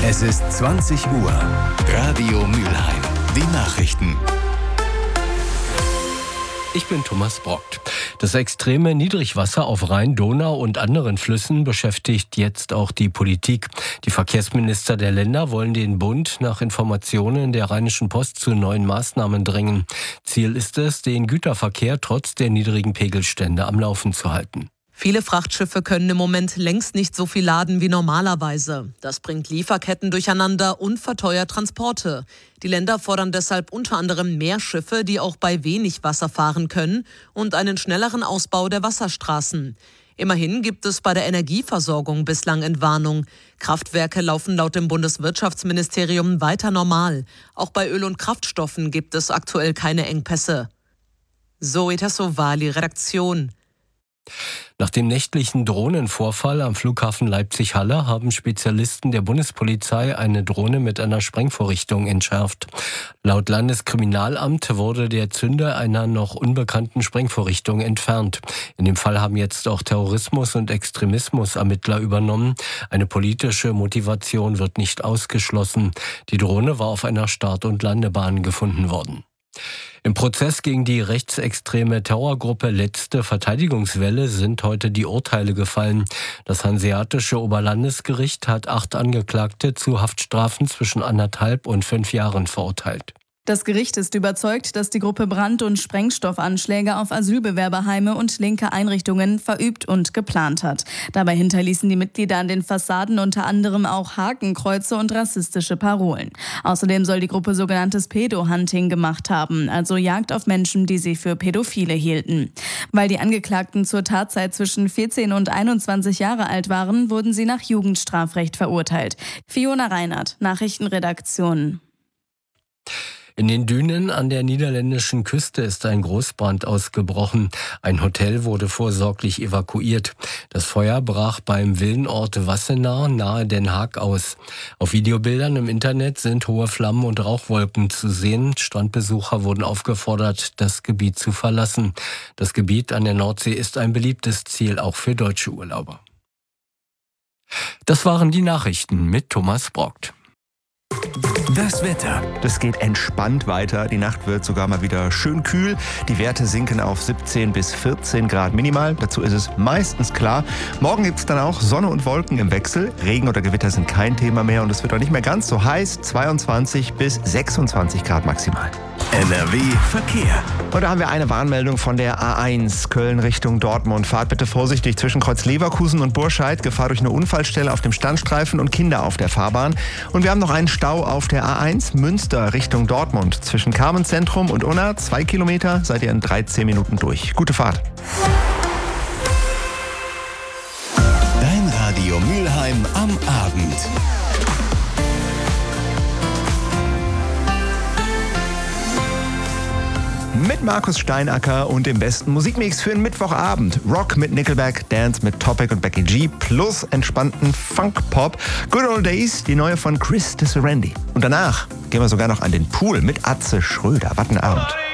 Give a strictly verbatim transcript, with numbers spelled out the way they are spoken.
Es ist zwanzig Uhr. Radio Mülheim. Die Nachrichten. Ich bin Thomas Brockt. Das extreme Niedrigwasser auf Rhein, Donau und anderen Flüssen beschäftigt jetzt auch die Politik. Die Verkehrsminister der Länder wollen den Bund nach Informationen der Rheinischen Post zu neuen Maßnahmen drängen. Ziel ist es, den Güterverkehr trotz der niedrigen Pegelstände am Laufen zu halten. Viele Frachtschiffe können im Moment längst nicht so viel laden wie normalerweise. Das bringt Lieferketten durcheinander und verteuert Transporte. Die Länder fordern deshalb unter anderem mehr Schiffe, die auch bei wenig Wasser fahren können, und einen schnelleren Ausbau der Wasserstraßen. Immerhin gibt es bei der Energieversorgung bislang Entwarnung. Kraftwerke laufen laut dem Bundeswirtschaftsministerium weiter normal. Auch bei Öl und Kraftstoffen gibt es aktuell keine Engpässe. Zoe Tassovali, Redaktion. Nach dem nächtlichen Drohnenvorfall am Flughafen Leipzig-Halle haben Spezialisten der Bundespolizei eine Drohne mit einer Sprengvorrichtung entschärft. Laut Landeskriminalamt wurde der Zünder einer noch unbekannten Sprengvorrichtung entfernt. In dem Fall haben jetzt auch Terrorismus- und Extremismus-Ermittler übernommen. Eine politische Motivation wird nicht ausgeschlossen. Die Drohne war auf einer Start- und Landebahn gefunden worden. Im Prozess gegen die rechtsextreme Terrorgruppe Letzte Verteidigungswelle sind heute die Urteile gefallen. Das Hanseatische Oberlandesgericht hat acht Angeklagte zu Haftstrafen zwischen anderthalb und fünf Jahren verurteilt. Das Gericht ist überzeugt, dass die Gruppe Brand- und Sprengstoffanschläge auf Asylbewerberheime und linke Einrichtungen verübt und geplant hat. Dabei hinterließen die Mitglieder an den Fassaden unter anderem auch Hakenkreuze und rassistische Parolen. Außerdem soll die Gruppe sogenanntes Pedo-Hunting gemacht haben, also Jagd auf Menschen, die sie für Pädophile hielten. Weil die Angeklagten zur Tatzeit zwischen vierzehn und einundzwanzig Jahre alt waren, wurden sie nach Jugendstrafrecht verurteilt. Fiona Reinhardt, Nachrichtenredaktion. In den Dünen an der niederländischen Küste ist ein Großbrand ausgebrochen. Ein Hotel wurde vorsorglich evakuiert. Das Feuer brach beim Villenort Wassenaar nahe Den Haag aus. Auf Videobildern im Internet sind hohe Flammen und Rauchwolken zu sehen. Strandbesucher wurden aufgefordert, das Gebiet zu verlassen. Das Gebiet an der Nordsee ist ein beliebtes Ziel, auch für deutsche Urlauber. Das waren die Nachrichten mit Thomas Brockt. Das Wetter. Das geht entspannt weiter. Die Nacht wird sogar mal wieder schön kühl. Die Werte sinken auf siebzehn bis vierzehn Grad minimal. Dazu ist es meistens klar. Morgen gibt es dann auch Sonne und Wolken im Wechsel. Regen oder Gewitter sind kein Thema mehr und es wird auch nicht mehr ganz so heiß. zweiundzwanzig bis sechsundzwanzig Grad maximal. N R W Verkehr. Und da haben wir eine Warnmeldung von der A eins, Köln Richtung Dortmund. Fahrt bitte vorsichtig zwischen Kreuz Leverkusen und Burscheid. Gefahr durch eine Unfallstelle auf dem Standstreifen und Kinder auf der Fahrbahn. Und wir haben noch einen Stau auf der A eins, Münster Richtung Dortmund. Zwischen Carmenzentrum und Unna, zwei Kilometer, seid ihr in dreizehn Minuten durch. Gute Fahrt. Dein Radio Mülheim am Abend. Mit Markus Steinacker und dem besten Musikmix für einen Mittwochabend. Rock mit Nickelback, Dance mit Topic und Becky G plus entspannten Funk-Pop. Good Old Days, die neue von Chris Disserendi. Und danach gehen wir sogar noch an den Pool mit Atze Schröder. Was ein Abend.